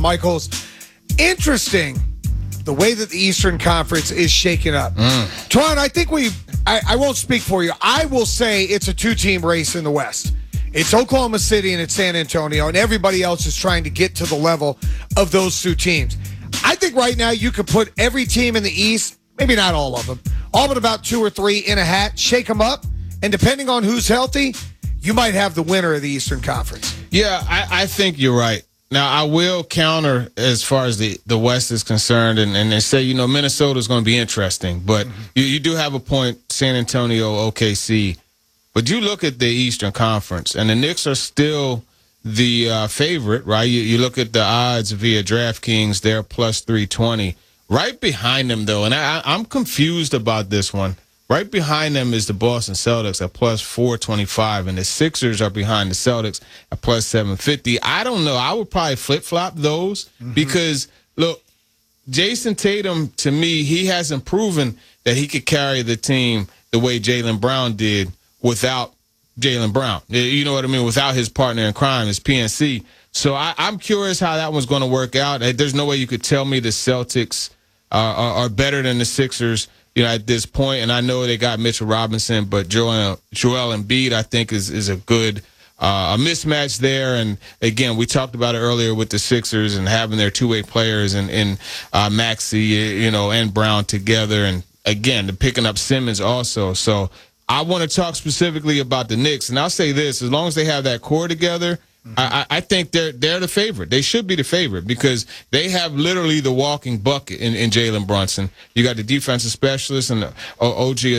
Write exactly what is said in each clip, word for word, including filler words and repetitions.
Michaels, interesting the way that the Eastern Conference is shaking up. Mm. Twan, I think we, I, I won't speak for you. I will say it's a two-team race in the West. It's Oklahoma City and it's San Antonio, and everybody else is trying to get to the level of those two teams. I think right now you could put every team in the East, maybe not all of them, all but about two or three in a hat, shake them up, and depending on who's healthy, you might have the winner of the Eastern Conference. Yeah, I, I think you're right. Now, I will counter as far as the, the West is concerned, and, and they say, you know, Minnesota's going to be interesting. But mm-hmm. you, you do have a point, San Antonio, O K C. But you look at the Eastern Conference, and the Knicks are still the uh, favorite, right? You, you look at the odds via DraftKings, they're plus three twenty. Right behind them, though, and I, I'm confused about this one. Right behind them is the Boston Celtics at plus four twenty-five, and the Sixers are behind the Celtics at plus seven fifty. I don't know. I would probably flip-flop those mm-hmm. because, look, Jason Tatum, to me, he hasn't proven that he could carry the team the way Jaylen Brown did without Jaylen Brown. You know what I mean? Without his partner in crime, his P N C. So I, I'm curious how that one's going to work out. There's no way you could tell me the Celtics uh, are, are better than the Sixers, you know, at this point. And I know they got Mitchell Robinson, but Joel, Joel Embiid, I think, is, is a good uh, a mismatch there. And, again, we talked about it earlier with the Sixers and having their two-way players and, and uh, Maxey, you know, and Brown together. And, again, the picking up Simmons also. So I want to talk specifically about the Knicks. And I'll say this, as long as they have that core together, Mm-hmm. I, I think they're they're the favorite. They should be the favorite because they have literally the walking bucket in, in Jalen Brunson. You got the defensive specialist and the O G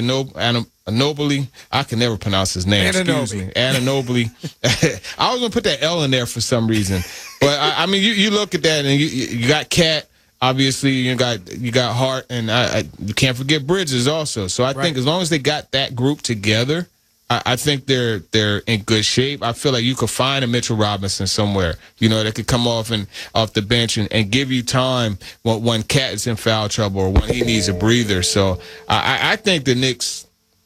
Anunoby. I can never pronounce his name. Anunoby. Excuse me. Anunoby. I was going to put that L in there for some reason. But, I, I mean, you, you look at that, and you, you got Cat. Obviously, you got you got Hart, and I, I, you can't forget Bridges also. So I right. think as long as they got that group together, I think they're they're in good shape. I feel like you could find a Mitchell Robinson somewhere, you know, that could come off and off the bench and, and give you time when, when Cat is in foul trouble or when he needs a breather. So I, I think the Knicks,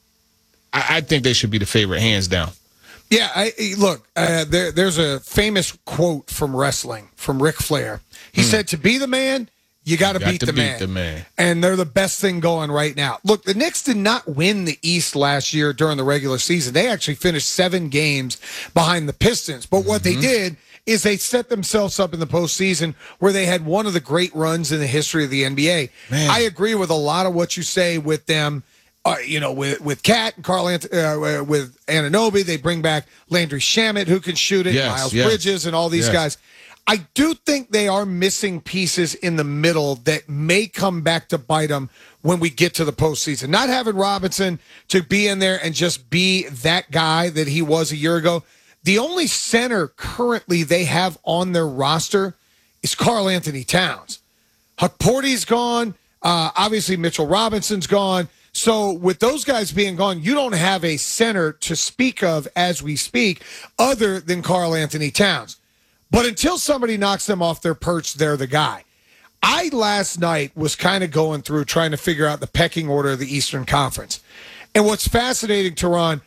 I, I think they should be the favorite, hands down. Yeah, I, look, uh, there, there's a famous quote from wrestling from Ric Flair. He mm. said, "To be the man, you got to beat, the, beat the man." And they're the best thing going right now. Look, the Knicks did not win the East last year during the regular season. They actually finished seven games behind the Pistons. But what mm-hmm. they did is they set themselves up in the postseason where they had one of the great runs in the history of the N B A. Man. I agree with a lot of what you say with them. Uh, you know, with with Cat and Carl Ant- uh, with Anunoby, they bring back Landry Shamet, who can shoot it, yes, Miles yes. Bridges, and all these yes. guys. I do think they are missing pieces in the middle that may come back to bite them when we get to the postseason. Not having Robinson to be in there and just be that guy that he was a year ago. The only center currently they have on their roster is Karl Anthony Towns. Huckporty's gone. Uh, obviously, Mitchell Robinson's gone. So with those guys being gone, you don't have a center to speak of as we speak other than Karl Anthony Towns. But until somebody knocks them off their perch, they're the guy. I, last night, was kind of going through trying to figure out the pecking order of the Eastern Conference. And what's fascinating, Teron,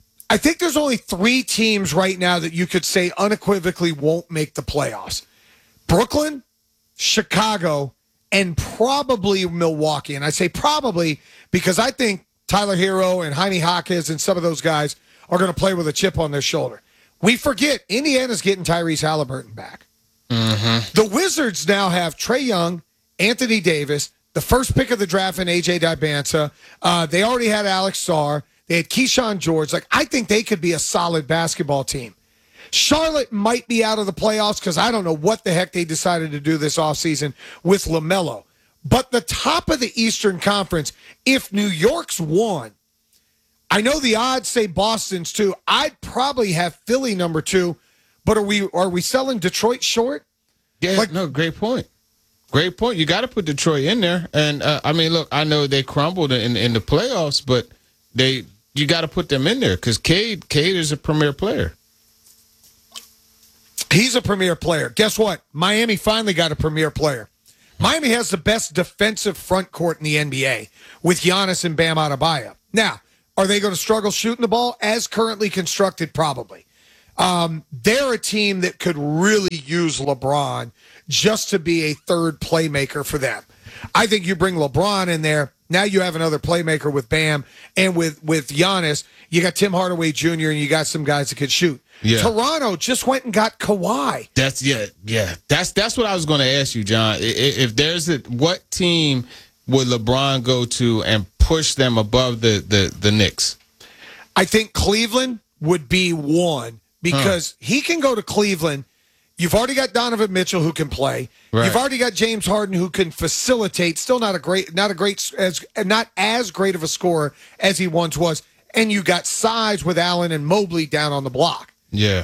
I think there's only three teams right now that you could say unequivocally won't make the playoffs. Brooklyn, Chicago, and probably Milwaukee. And I say probably because I think Tyler Hero and Jaime Jaquez and some of those guys are going to play with a chip on their shoulder. We forget Indiana's getting Tyrese Halliburton back. Mm-hmm. The Wizards now have Trae Young, Anthony Davis, the first pick of the draft in A J Dibansa. Uh, they already had Alex Sarr. They had Keyshawn George. Like, I think they could be a solid basketball team. Charlotte might be out of the playoffs because I don't know what the heck they decided to do this offseason with LaMelo. But the top of the Eastern Conference, if New York's won, I know the odds say Boston's two. I'd probably have Philly number two, but are we are we selling Detroit short? Yeah, like, no, great point. Great point. You got to put Detroit in there, and uh, I mean, look, I know they crumbled in in the playoffs, but they you got to put them in there because Cade Cade is a premier player. He's a premier player. Guess what? Miami finally got a premier player. Miami has the best defensive front court in the N B A with Giannis and Bam Adebayo. Now, are they going to struggle shooting the ball? As currently constructed, probably. Um, they're a team that could really use LeBron just to be a third playmaker for them. I think you bring LeBron in there. Now you have another playmaker with Bam and with, with Giannis. You got Tim Hardaway Junior and you got some guys that could shoot. Yeah. Toronto just went and got Kawhi. That's yeah, yeah. That's that's what I was going to ask you, John. If, if there's a what team would LeBron go to and push them above the the the Knicks? I think Cleveland would be one because huh. he can go to Cleveland. You've already got Donovan Mitchell who can play. Right. You've already got James Harden who can facilitate. Still not a great, not a great, as not as great of a scorer as he once was. And you got size with Allen and Mobley down on the block. Yeah.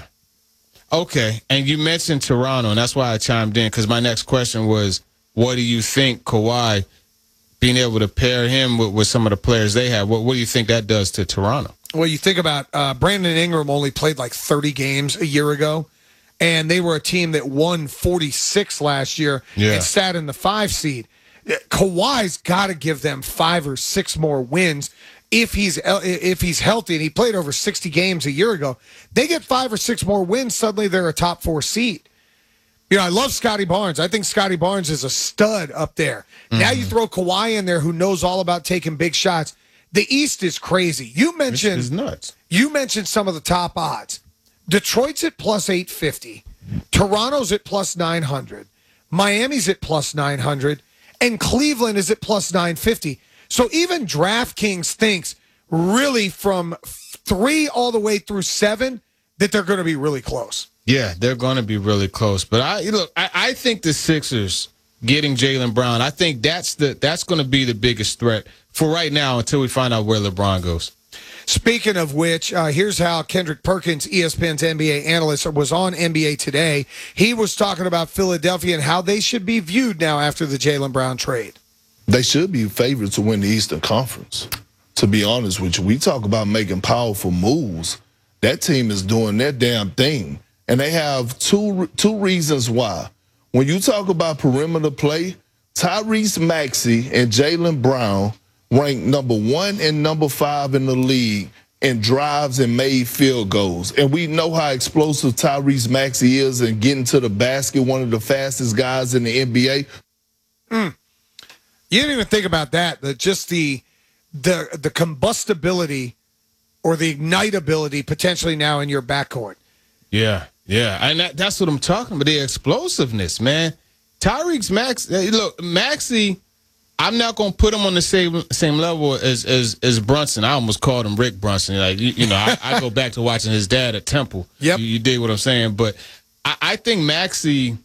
Okay. And you mentioned Toronto, and that's why I chimed in, because my next question was, what do you think Kawhi, being able to pair him with, with some of the players they have, what, what do you think that does to Toronto? Well, you think about uh, Brandon Ingram only played like thirty games a year ago, and they were a team that won forty-six last year yeah. and sat in the five seed. Kawhi's got to give them five or six more wins. If he's if he's healthy, and he played over sixty games a year ago, they get five or six more wins, suddenly they're a top four seed. You know, I love Scotty Barnes. I think Scotty Barnes is a stud up there. Mm-hmm. Now you throw Kawhi in there, who knows all about taking big shots. The East is crazy. You mentioned this is nuts. You mentioned some of the top odds. Detroit's at plus eight fifty. Toronto's at plus nine hundred. Miami's at plus nine hundred. And Cleveland is at plus nine fifty. So even DraftKings thinks really from three all the way through seven that they're going to be really close. Yeah, they're going to be really close. But I look, I, I think the Sixers getting Jaylen Brown, I think that's the that's going to be the biggest threat for right now until we find out where LeBron goes. Speaking of which, uh, here's how Kendrick Perkins, E S P N's N B A analyst, was on N B A Today. He was talking about Philadelphia and how they should be viewed now after the Jaylen Brown trade. They should be favored to win the Eastern Conference. To be honest with you, we talk about making powerful moves. That team is doing their damn thing. And they have two two reasons why. When you talk about perimeter play, Tyrese Maxey and Jaylen Brown ranked number one and number five in the league in drives and made field goals. And we know how explosive Tyrese Maxey is in getting to the basket, one of the fastest guys in the N B A. Mm. You didn't even think about that. The, just the the the combustibility or the ignitability potentially now in your backcourt. Yeah, yeah. And that, that's what I'm talking about, the explosiveness, man. Tyrese Maxey, look, Maxey, I'm not going to put him on the same same level as as as Brunson. I almost called him Rick Brunson. Like, you, you know, I, I go back to watching his dad at Temple. Yep. You, you dig what I'm saying? But I, I think Maxey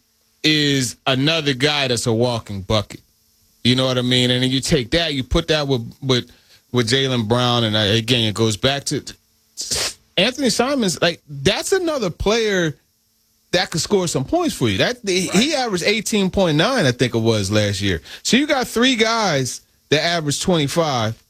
is another guy that's a walking bucket. You know what I mean? And then you take that, you put that with with, with Jaylen Brown, and I, again, it goes back to Anthony Simons. Like, that's another player that could score some points for you. That right. He averaged eighteen point nine, I think it was, last year. So you got three guys that averaged twenty-five.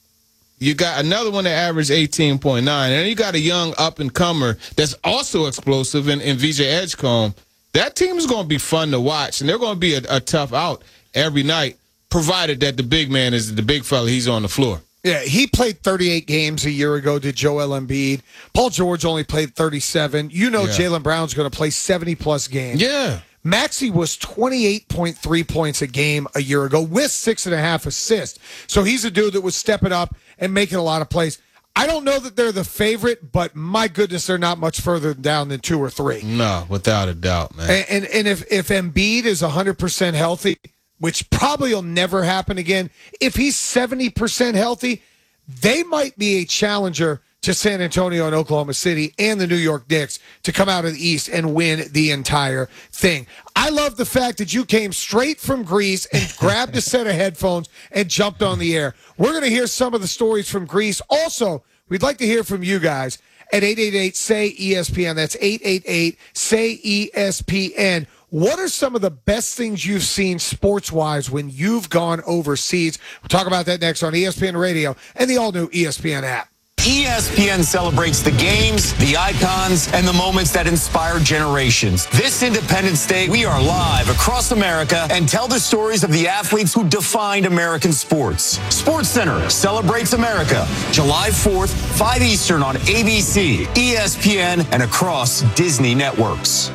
You got another one that averaged eighteen point nine. And then you got a young up-and-comer that's also explosive in, in V J Edgecombe. That team is going to be fun to watch, and they're going to be a, a tough out every night, provided that the big man is the big fella, he's on the floor. Yeah, he played thirty-eight games a year ago, did Joel Embiid. Paul George only played thirty-seven. You know yeah. Jaylen Brown's going to play seventy-plus games. Yeah. Maxey was twenty-eight point three points a game a year ago with six and a half assists. So he's a dude that was stepping up and making a lot of plays. I don't know that they're the favorite, but my goodness, they're not much further down than two or three. No, without a doubt, man. And and, and if, if Embiid is one hundred percent healthy, which probably will never happen again, if he's seventy percent healthy, they might be a challenger to San Antonio and Oklahoma City and the New York Knicks to come out of the East and win the entire thing. I love the fact that you came straight from Greece and grabbed a set of headphones and jumped on the air. We're going to hear some of the stories from Greece. Also, we'd like to hear from you guys at eight eight eight, S A Y, E S P N. That's eight eight eight, S A Y, E S P N. What are some of the best things you've seen sports-wise when you've gone overseas? We'll talk about that next on E S P N Radio and the all-new E S P N app. E S P N celebrates the games, the icons, and the moments that inspire generations. This Independence Day, we are live across America and tell the stories of the athletes who defined American sports. SportsCenter celebrates America, July fourth, five Eastern on A B C, E S P N, and across Disney networks.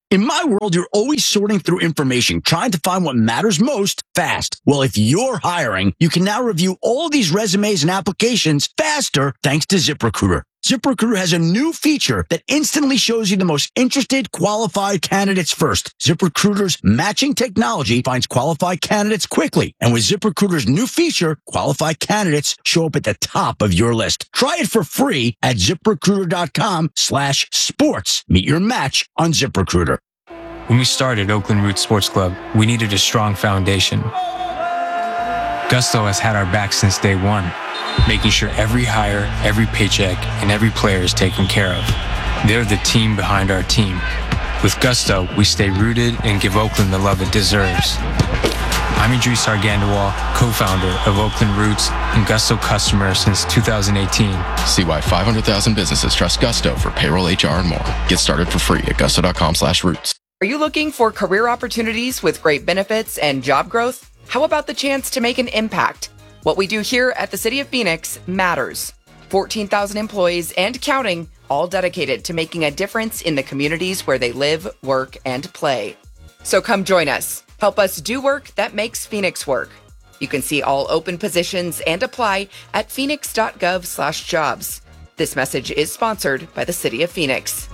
In my world, you're always sorting through information, trying to find what matters most fast. Well, if you're hiring, you can now review all these resumes and applications faster thanks to ZipRecruiter. ZipRecruiter has a new feature that instantly shows you the most interested, qualified candidates first. ZipRecruiter's matching technology finds qualified candidates quickly. And with ZipRecruiter's new feature, qualified candidates show up at the top of your list. Try it for free at ZipRecruiter.com slash sports. Meet your match on ZipRecruiter. When we started Oakland Roots Sports Club, we needed a strong foundation. Gusto has had our back since day one, making sure every hire, every paycheck, and every player is taken care of. They're the team behind our team. With Gusto, we stay rooted and give Oakland the love it deserves. I'm Idris Argandawal, co-founder of Oakland Roots and Gusto customer since two thousand eighteen. See why five hundred thousand businesses trust Gusto for payroll, H R, and more. Get started for free at gusto.com slash roots. Are you looking for career opportunities with great benefits and job growth? How about the chance to make an impact? What we do here at the City of Phoenix matters. fourteen thousand employees and counting, all dedicated to making a difference in the communities where they live, work, and play. So come join us. Help us do work that makes Phoenix work. You can see all open positions and apply at phoenix.gov slash jobs. This message is sponsored by the City of Phoenix.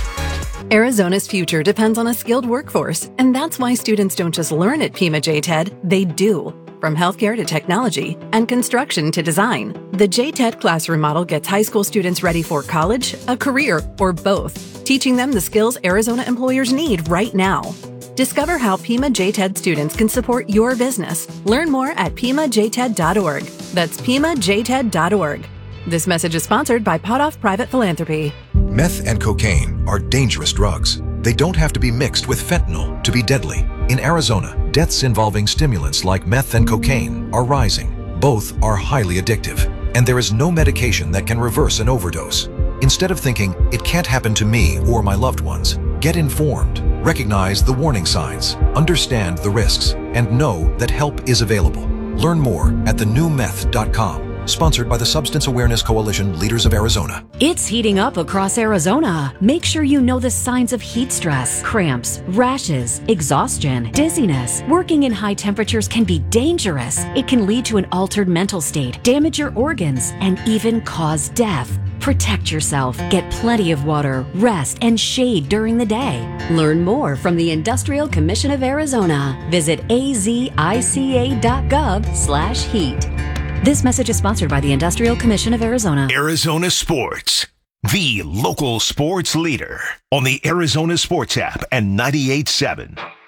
Arizona's future depends on a skilled workforce, and that's why students don't just learn at Pima J TED, they do. From healthcare to technology and construction to design, the J TED classroom model gets high school students ready for college, a career, or both, teaching them the skills Arizona employers need right now. Discover how Pima J TED students can support your business. Learn more at pima j ted dot org. That's pima j ted dot org. This message is sponsored by Potoff Private Philanthropy. Meth and cocaine are dangerous drugs. They don't have to be mixed with fentanyl to be deadly. In Arizona, deaths involving stimulants like meth and cocaine are rising. Both are highly addictive, and there is no medication that can reverse an overdose. Instead of thinking, it can't happen to me or my loved ones, get informed, recognize the warning signs, understand the risks, and know that help is available. Learn more at the new meth dot com. Sponsored by the Substance Awareness Coalition Leaders of Arizona. It's heating up across Arizona. Make sure you know the signs of heat stress, cramps, rashes, exhaustion, dizziness. Working in high temperatures can be dangerous. It can lead to an altered mental state, damage your organs, and even cause death. Protect yourself. Get plenty of water, rest, and shade during the day. Learn more from the Industrial Commission of Arizona. Visit a z i c a dot gov slash heat. This message is sponsored by the Industrial Commission of Arizona. Arizona Sports, the local sports leader on the Arizona Sports app and ninety-eight point seven.